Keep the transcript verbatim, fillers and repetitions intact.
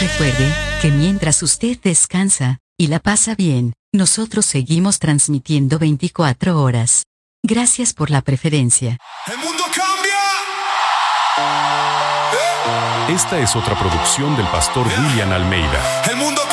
Recuerde que mientras usted descansa y la pasa bien, nosotros seguimos transmitiendo veinticuatro horas. Gracias por la preferencia. ¡El mundo cambia! Esta es otra producción del pastor William Almeida. ¡El mundo cambia!